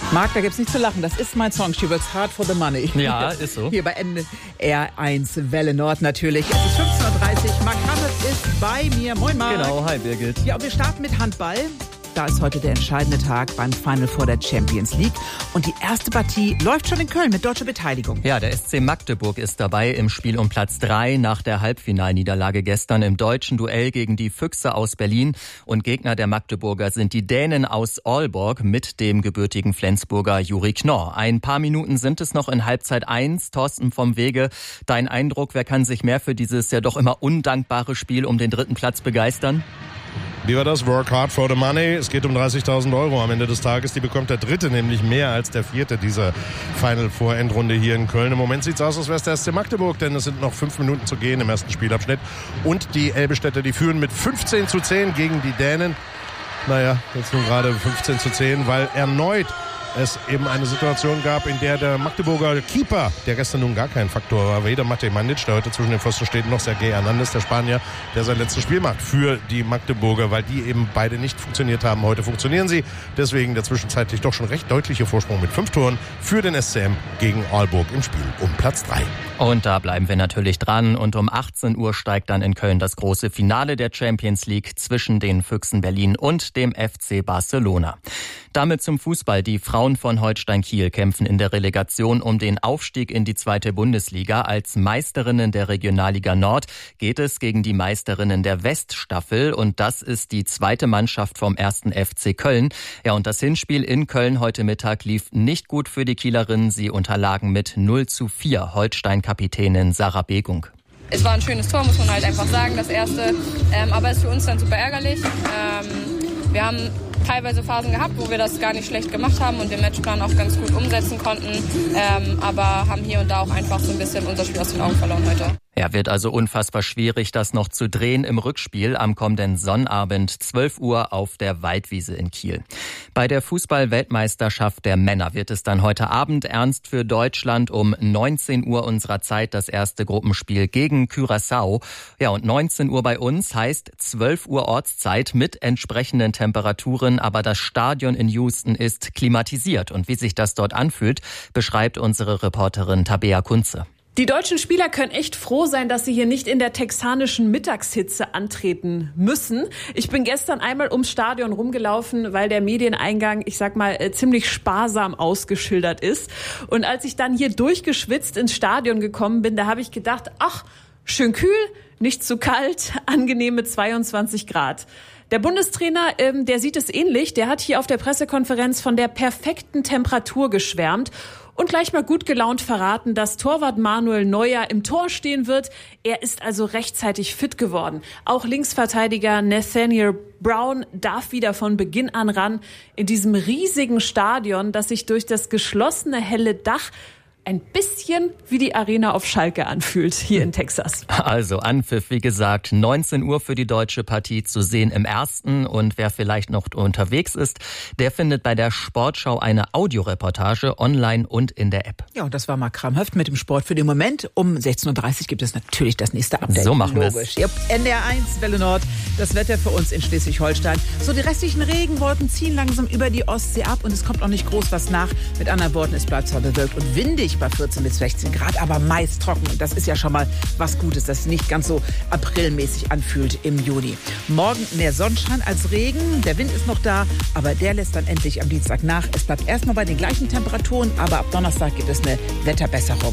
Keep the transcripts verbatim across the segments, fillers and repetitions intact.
Marc, da gibt's nichts zu lachen. Das ist mein Song. She works hard for the money. Ja, ist so. Hier bei N R eins Welle Nord natürlich. Es ist fünfzehn Uhr dreißig. Marc Hammes ist bei mir. Moin, Marc. Genau, hi Birgit. Ja, und wir starten mit Handball. Da ist heute der entscheidende Tag beim Final Four der Champions League. Und die erste Partie läuft schon in Köln mit deutscher Beteiligung. Ja, der S C Magdeburg ist dabei im Spiel um Platz drei nach der Halbfinalniederlage gestern im deutschen Duell gegen die Füchse aus Berlin. Und Gegner der Magdeburger sind die Dänen aus Aalborg mit dem gebürtigen Flensburger Juri Knorr. Ein paar Minuten sind es noch in Halbzeit eins. Thorsten vom Wege, dein Eindruck, wer kann sich mehr für dieses ja doch immer undankbare Spiel um den dritten Platz begeistern? Wie war das? Work hard for the money. Es geht um dreißigtausend Euro am Ende des Tages. Die bekommt der Dritte, nämlich mehr als der Vierte dieser Final Four Endrunde hier in Köln. Im Moment sieht es aus, als wäre es der S C Magdeburg, denn es sind noch fünf Minuten zu gehen im ersten Spielabschnitt. Und die Elbestädter, die führen mit fünfzehn zu zehn gegen die Dänen. Naja, jetzt nun gerade fünfzehn zu zehn, weil erneut es eben eine Situation gab, in der der Magdeburger Keeper, der gestern nun gar kein Faktor war, weder Matej Mandic, der heute zwischen den Pfosten steht, noch Sergej Hernandez, der Spanier, der sein letztes Spiel macht für die Magdeburger, weil die eben beide nicht funktioniert haben. Heute funktionieren sie. Deswegen der zwischenzeitlich doch schon recht deutliche Vorsprung mit fünf Toren für den S C M gegen Aalborg im Spiel um Platz drei. Und da bleiben wir natürlich dran. Und um achtzehn Uhr steigt dann in Köln das große Finale der Champions League zwischen den Füchsen Berlin und dem F C Barcelona. Damit zum Fußball. Die Frauen von Holstein Kiel kämpfen in der Relegation um den Aufstieg in die zweite Bundesliga. Als Meisterinnen der Regionalliga Nord geht es gegen die Meisterinnen der Weststaffel. Und das ist die zweite Mannschaft vom ersten F C Köln. Ja, und das Hinspiel in Köln heute Mittag lief nicht gut für die Kielerinnen. Sie unterlagen mit null zu vier Holstein-Kapitänin Sarah Begung. Es war ein schönes Tor, muss man halt einfach sagen, das erste. Ähm, aber es ist für uns dann super ärgerlich. Ähm, wir haben teilweise Phasen gehabt, wo wir das gar nicht schlecht gemacht haben und den Matchplan auch ganz gut umsetzen konnten. Ähm, aber haben hier und da auch einfach so ein bisschen unser Spiel aus den Augen verloren heute. Ja, wird also unfassbar schwierig, das noch zu drehen im Rückspiel am kommenden Sonnabend zwölf Uhr auf der Waldwiese in Kiel. Bei der Fußball-Weltmeisterschaft der Männer wird es dann heute Abend ernst für Deutschland um neunzehn Uhr unserer Zeit das erste Gruppenspiel gegen Curaçao. Ja, und neunzehn Uhr bei uns heißt zwölf Uhr Ortszeit mit entsprechenden Temperaturen, aber das Stadion in Houston ist klimatisiert. Und wie sich das dort anfühlt, beschreibt unsere Reporterin Tabea Kunze. Die deutschen Spieler können echt froh sein, dass sie hier nicht in der texanischen Mittagshitze antreten müssen. Ich bin gestern einmal ums Stadion rumgelaufen, weil der Medieneingang, ich sag mal, ziemlich sparsam ausgeschildert ist. Und als ich dann hier durchgeschwitzt ins Stadion gekommen bin, da habe ich gedacht, ach, schön kühl, nicht zu kalt, angenehme zweiundzwanzig Grad. Der Bundestrainer, ähm, der sieht es ähnlich. Der hat hier auf der Pressekonferenz von der perfekten Temperatur geschwärmt und gleich mal gut gelaunt verraten, dass Torwart Manuel Neuer im Tor stehen wird. Er ist also rechtzeitig fit geworden. Auch Linksverteidiger Nathaniel Brown darf wieder von Beginn an ran in diesem riesigen Stadion, das sich durch das geschlossene helle Dach ein bisschen wie die Arena auf Schalke anfühlt, hier in Texas. Also Anpfiff, wie gesagt, neunzehn Uhr für die deutsche Partie zu sehen im ersten. Und wer vielleicht noch unterwegs ist, der findet bei der Sportschau eine Audioreportage online und in der App. Ja, und das war Marc Kramhöft mit dem Sport für den Moment. Um sechzehn Uhr dreißig gibt es natürlich das nächste Update. So machen wir es. Ja, N R eins Welle Nord, das Wetter für uns in Schleswig-Holstein. So, die restlichen Regenwolken ziehen langsam über die Ostsee ab und es kommt auch nicht groß was nach. Mit anderen Worten, es bleibt zwar bewölkt und windig bei vierzehn bis sechzehn Grad, aber meist trocken. Und das ist ja schon mal was Gutes, das nicht ganz so aprilmäßig anfühlt im Juni. Morgen mehr Sonnenschein als Regen. Der Wind ist noch da, aber der lässt dann endlich am Dienstag nach. Es bleibt erstmal bei den gleichen Temperaturen, aber ab Donnerstag gibt es eine Wetterbesserung.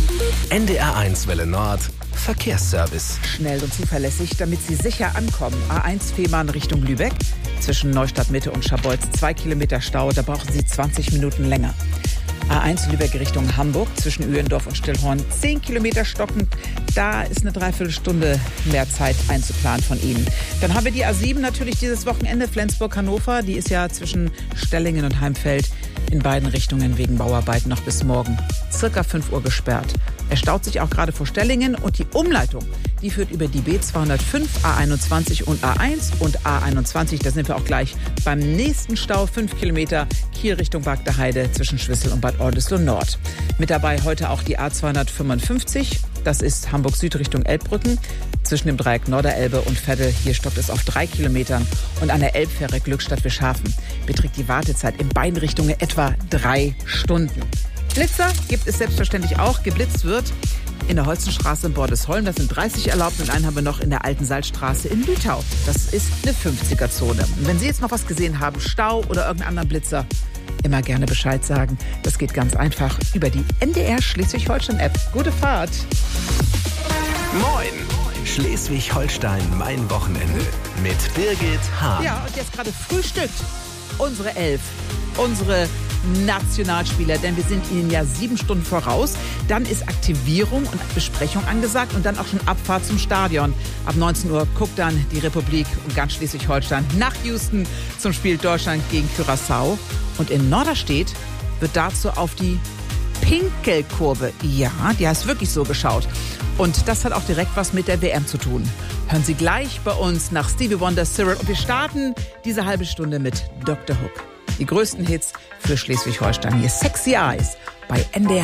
N D R eins Welle Nord. Verkehrsservice. Schnell und zuverlässig, damit Sie sicher ankommen. A eins Fehmarn Richtung Lübeck. Zwischen Neustadt Mitte und Scharbeutz zwei Kilometer Stau. Da brauchen Sie zwanzig Minuten länger. A eins Lübeck Richtung Hamburg, zwischen Uhendorf und Stillhorn, zehn Kilometer stockend. Da ist eine Dreiviertelstunde mehr Zeit einzuplanen von Ihnen. Dann haben wir die A sieben natürlich dieses Wochenende, Flensburg-Hannover. Die ist ja zwischen Stellingen und Heimfeld in beiden Richtungen wegen Bauarbeiten noch bis morgen circa fünf Uhr gesperrt. Er staut sich auch gerade vor Stellingen und die Umleitung, die führt über die B zweihundertfünf, A einundzwanzig und A eins und A einundzwanzig. Da sind wir auch gleich beim nächsten Stau, fünf Kilometer Kiel Richtung Bagdeheide zwischen Schwissel und Bad Oldesloe Nord. Mit dabei heute auch die A zweihundertfünfundfünfzig. Das ist Hamburg Süd Richtung Elbbrücken. Zwischen dem Dreieck Norderelbe und Veddel. Hier stoppt es auf drei Kilometern. Und an der Elbfähre Glückstadt-Wischhafen beträgt die Wartezeit in beiden Richtungen etwa drei Stunden. Blitzer gibt es selbstverständlich auch. Geblitzt wird in der Holzenstraße in Bordesholm. Das sind dreißig erlaubt. Und einen haben wir noch in der Alten Salzstraße in Lütau. Das ist eine fünfziger-Zone. Und wenn Sie jetzt noch was gesehen haben, Stau oder irgendeinen anderen Blitzer, immer gerne Bescheid sagen. Das geht ganz einfach über die N D R Schleswig-Holstein-App. Gute Fahrt. Moin! Schleswig-Holstein, mein Wochenende. Mit Birgit Hahn. Ja, und jetzt gerade frühstückt unsere Elf, unsere Nationalspieler, denn wir sind ihnen ja sieben Stunden voraus. Dann ist Aktivierung und Besprechung angesagt und dann auch schon Abfahrt zum Stadion. Ab neunzehn Uhr guckt dann die Republik und ganz Schleswig-Holstein nach Houston zum Spiel Deutschland gegen Curaçao. Und in Norderstedt wird dazu auf die Pinkelkurve, ja, die heißt wirklich so, geschaut. Und das hat auch direkt was mit der W M zu tun. Hören Sie gleich bei uns nach Stevie Wonder, Cyril. Und wir starten diese halbe Stunde mit Doktor Hook. Die größten Hits für Schleswig-Holstein. Hier Sexy Eyes bei N D R.